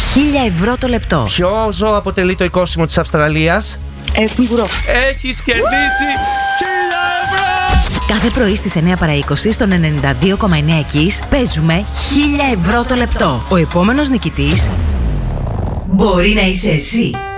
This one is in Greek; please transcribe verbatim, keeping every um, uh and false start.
χίλια ευρώ το λεπτό. Ποιο ζώο αποτελεί το οικόσιμο της Αυστραλίας? Ε, κεнгουρό. Έχεις κερδίσει χίλια ευρώ! Κάθε πρωί στις εννιά παρά είκοσι στον ενενήντα δύο κόμμα εννέα Kiss παίζουμε χίλια ευρώ το λεπτό. Ο επόμενος νικητής μπορεί να είσαι εσύ.